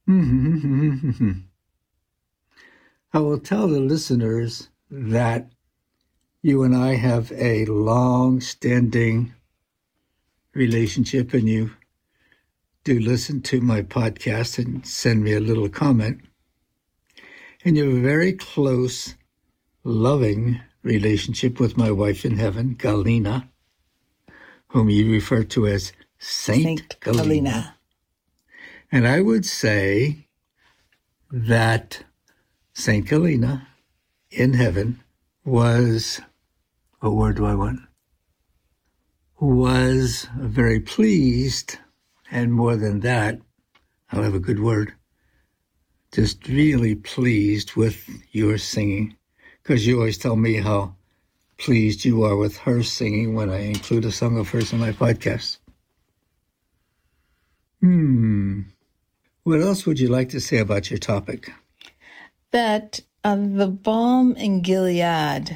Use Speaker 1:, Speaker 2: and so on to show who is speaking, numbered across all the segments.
Speaker 1: I will tell the listeners that you and I have a long-standing relationship, and you do listen to my podcast and send me a little comment. And you have a very close, loving relationship with my wife in heaven, Galina, whom you refer to as Saint Galina. And I would say that Saint Galina in heaven was, what word do I want? Was very pleased, and more than that, I'll have a good word, just really pleased with your singing, because you always tell me how pleased you are with her singing when I include a song of hers in my podcast. What else would you like to say about your topic?
Speaker 2: That the balm in Gilead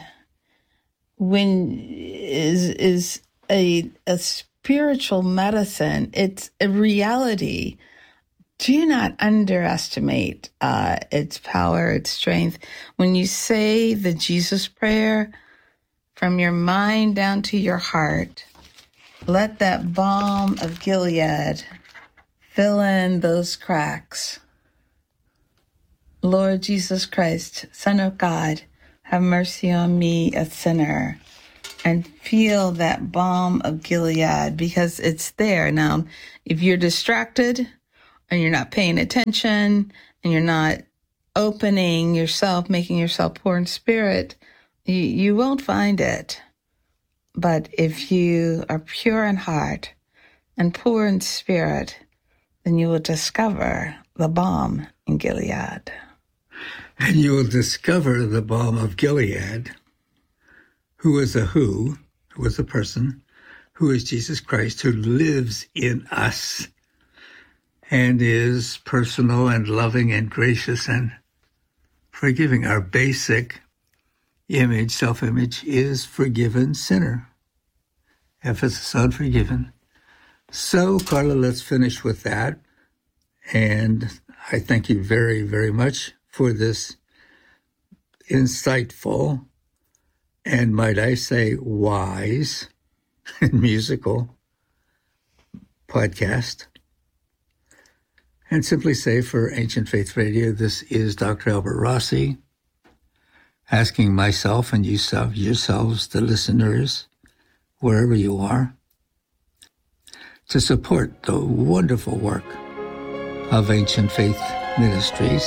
Speaker 2: is a spiritual medicine. It's a reality. Do not underestimate its power, its strength. When you say the Jesus prayer from your mind down to your heart, let that balm of Gilead fill in those cracks. Lord Jesus Christ, Son of God, have mercy on me, a sinner. And feel that balm of Gilead, because it's there. Now, if you're distracted and you're not paying attention and you're not opening yourself, making yourself poor in spirit, you won't find it. But if you are pure in heart and poor in spirit, then you will discover the balm in Gilead.
Speaker 1: And you will discover the balm of Gilead, who is a person, who is Jesus Christ, who lives in us and is personal and loving and gracious and forgiving. Our basic image, self-image, is forgiven sinner. Emphasis on forgiven. So, Carla, let's finish with that. And I thank you very, very much for this insightful and, might I say, wise and musical podcast. And simply say, for Ancient Faith Radio, this is Dr. Albert Rossi, asking myself and yourselves, the listeners, wherever you are, to support the wonderful work of Ancient Faith Ministries.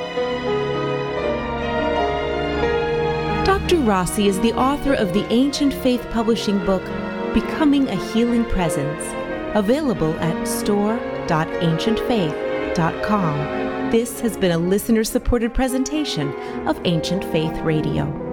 Speaker 3: Dr. Rossi is the author of the Ancient Faith publishing book, Becoming a Healing Presence, available at store.ancientfaith.com. This has been a listener-supported presentation of Ancient Faith Radio.